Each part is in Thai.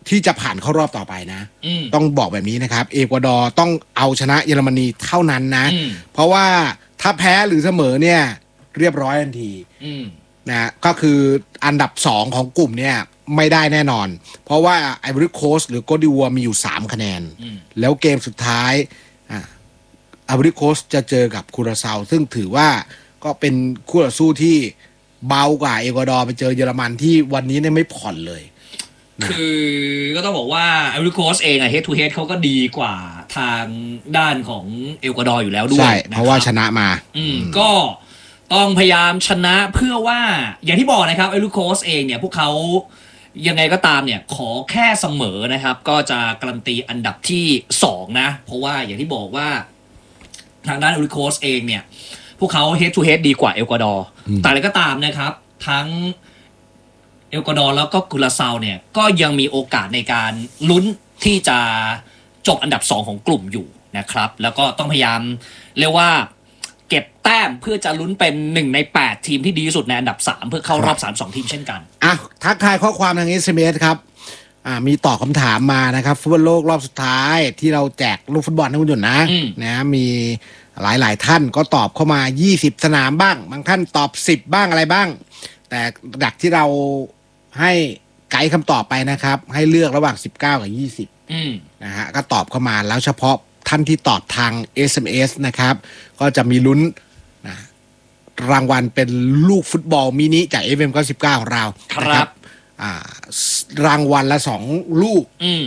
ที่จะผ่านเข้ารอบต่อไปนะต้องบอกแบบนี้นะครับเอกวาดอร์ต้องเอาชนะเยอรมนีเท่านั้นนะเพราะว่าถ้าแพ้หรือเสมอเนี่ยเรียบร้อยทันทีนะก็คืออันดับ2ของกลุ่มเนี่ยไม่ได้แน่นอนเพราะว่าไอวอรี่โคสต์หรือโกดิวัวมีอยู่3คะแนนแล้วเกมสุดท้ายไอวอรี่โคสต์จะเจอกับคูราซาวซึ่งถือว่าก็เป็นคู่ต่อสู้ที่เบากว่าเอกวาดอร์ไปเจอเยอรมันที่วันนี้เนี่ยไม่ผ่อนเลยคือก็ต้องบอกว่าไอวอรี่โคสต์เองอะเฮดทูเฮดเขาก็ดีกว่าทางด้านของเอกวาดอร์อยู่แล้วด้วยใช่เพราะว่าชนะมาก็ต้องพยายามชนะเพื่อว่าอย่างที่บอกนะครับไอวอรี่โคสต์เองเนี่ยพวกเขายังไงก็ตามเนี่ยขอแค่เสมอนะครับก็จะการันตีอันดับที่2นะเพราะว่าอย่างที่บอกว่าทางด้านไอวอรี่โคสต์เองเนี่ยพวกเขา head to head ดีกว่าเอกวาดอร์แต่อะไรก็ตามนะครับทั้งเอกวาดอร์แล้วก็กุราซาวเนี่ยก็ยังมีโอกาสในการลุ้นที่จะจบอันดับ2ของกลุ่มอยู่นะครับแล้วก็ต้องพยายามเรียกว่าเก็บแต้มเพื่อจะลุ้นเป็น1ใน8ทีมที่ดีที่สุดในอันดับ3เพื่อเข้ารอบ32ทีมเช่นกันทักทายข้อความทาง SMS ครับมีตอบคำถามมานะครับฟุตบอลโลกรอบสุดท้ายที่เราแจกลูกฟุตบอลให้คุณจุนนะมีหลายท่านก็ตอบเข้ามา20สนามบ้างบางท่านตอบ10บ้างอะไรบ้างแต่ดักที่เราให้ไกด์คำตอบไปนะครับให้เลือกระหว่าง19กับ20นะฮะก็ตอบเข้ามาแล้วเฉพาะท่านที่ตอบทาง SMS นะครับก็จะมีลุ้นนะรางวัลเป็นลูกฟุตบอลมินิจาก FM99 ของเราครับรางวัลละ2ลูก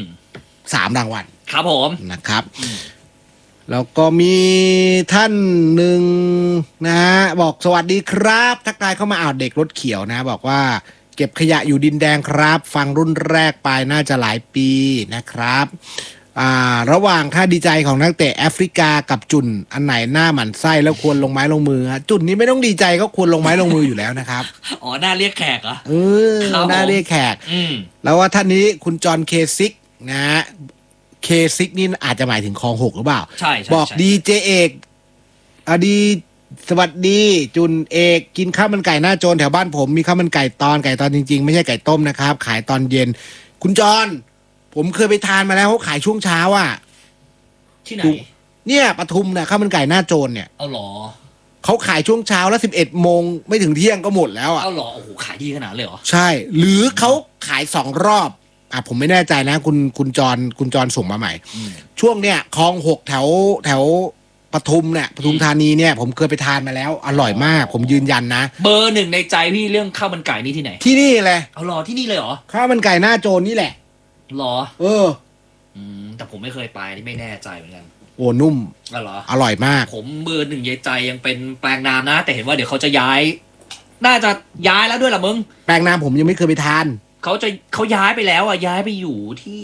3รางวัลครับผมนะครับแล้วก็มีท่านหนึ่งนะฮะบอกสวัสดีครับทักทายเข้ามาเด็กรถเขียวนะบอกว่าเก็บขยะอยู่ดินแดงครับฟังรุ่นแรกไปน่าจะหลายปีนะครับระหว่างท่าดีใจของนักเตะแอฟริกากับจุนอันไหนหน้าหมันไส้แล้วควรลงไม้ลงมือฮะจุนนี้ไม่ต้องดีใจก็ควรลงไม้ลงมืออยู่แล้วนะครับอ๋อหน้าเรียกแขกเหรอหน้าเรียกแขกแล้วว่าท่านนี้คุณจอห์นเคซิกนะฮะเคซิกนี่อาจจะหมายถึงคลอง6หรือเปล่าใช่บอกดีเจเอกดีสวัสดีจุนเอกกินข้าวมันไก่หน้าโจรแถวบ้านผมมีข้าวมันไก่ตอนจริงๆไม่ใช่ไก่ต้มนะครับขายตอนเย็นคุณจอห์นผมเคยไปทานมาแล้วเขาขายช่วงเช้าที่ไหนเนี่ยปทุมเนี่ยข้าวมันไก่หน้าโจรเนี่ยเอาหรอเขาขายช่วงเช้าแล้ว11 โมงไม่ถึงเที่ยงก็หมดแล้วเอาหรอโอ้โหขายดีขนาดเลยเหรอใช่หรือเขาขาย2 รอบผมไม่แน่ใจนะคุณจรส่งมาใหม่ช่วงเนี้ยคลอง6แถวปทุมเนี่ยปทุมธานีเนี่ยผมเคยไปทานมาแล้วอร่อยมากผมยืนยันนะเบอร์1ในใจพี่เรื่องข้าวมันไก่นี่ที่ไหนที่นี่เลยเอาหรอที่นี่เลยเหรอข้าวมันไก่หน้าโจรนี่แหละหรอแต่ผมไม่เคยไปนี่ไม่แน่ใจเหมือนกันโอ้นุ่มเหรออร่อยมากผมเบอร์1ในใจยังเป็นแปลงนามนะแต่เห็นว่าเดี๋ยวเขาจะย้ายน่าจะย้ายแล้วด้วยล่ะมึงแปลงนามผมยังไม่เคยไปทานเขาย้ายไปแล้วย้ายไปอยู่ที่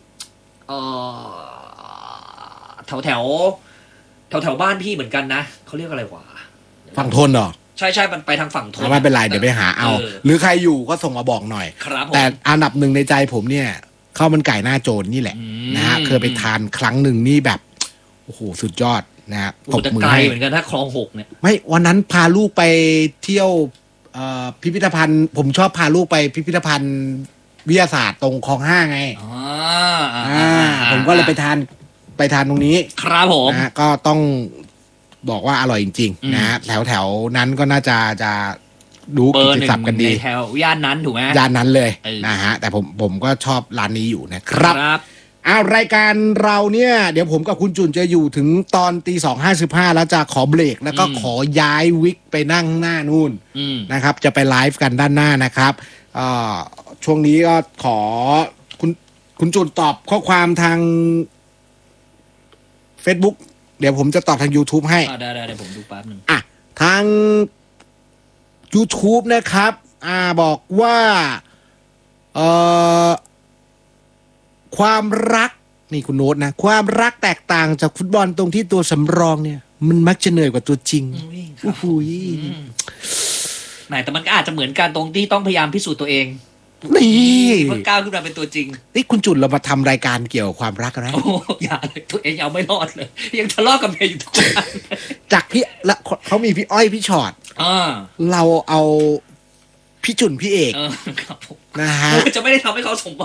แถวบ้านพี่เหมือนกันนะเขาเรียกอะไรวะฝั่งทนเหรอใช่มันไปทางฝั่งทนไม่เป็นไรเดี๋ยวไปหาเอาหรือใครอยู่ก็ส่งมาบอกหน่อยครับแต่อันดับ1ในใจผมเนี่ยข้าวมันไก่หน้าโจรนี่แหละนะฮะเคยไปทานครั้งหนึ่งนี่แบบโอ้โหสุดยอดนะฮะตบมือให้เหมือนกันถ้าคลอง6เนี่ยไม่วันนั้นพาลูกไปเที่ยวพิพิธภัณฑ์ผมชอบพาลูกไปพิพิธภัณฑ์วิทยาศาสตร์ตรงคลอง5ไงผมก็เลยไปทานตรงนี้ครับผมนะก็ต้องบอกว่าอร่อยจริงๆนะแถวนั้นก็น่าจะดูกิจศัพท์กันดีแถวย่านนั้นถูกไหมย่านนั้นเลยนะฮะแต่ผมก็ชอบร้านนี้อยู่นะครับรายการเราเนี่ยเดี๋ยวผมกับคุณจุนจะอยู่ถึงตอน2:55แล้วจะขอเบรกแล้วก็ขอย้ายวิกไปนั่งหน้านู่นนะครับจะไปไลฟ์กันด้านหน้านะครับช่วงนี้ก็ขอคุณจุนตอบข้อความทาง Facebook เดี๋ยวผมจะตอบทาง YouTube ให้ได้เดี๋ยวผมดูแป๊บนึงทาง YouTube นะครับบอกว่าความรักนี่คุณโน้ตนะความรักแตกต่างจากฟุตบอลตรงที่ตัวสำรองเนี่ยมันมักจะเหนื่อยกว่าตัวจริงโอ้โหแต่มันก็อาจจะเหมือนกันตรงที่ต้องพยายามพิสูจน์ตัวเองนี่เพื่อก้าวขึ้นมาเป็นตัวจริงนี่คุณจุดเรามาทำรายการเกี่ยวกับความรักนะโอ้อย่าเลยตัวเองเอาไม่รอดเลยยังทะเลาะกับเมียอยู่ทุกวันจากพี่แล้วเขามีพี่อ้อยพี่ชอตเราเอาพี่จุนพี่เอกครับนะฮะจะไม่ได้ทำให้เขาสม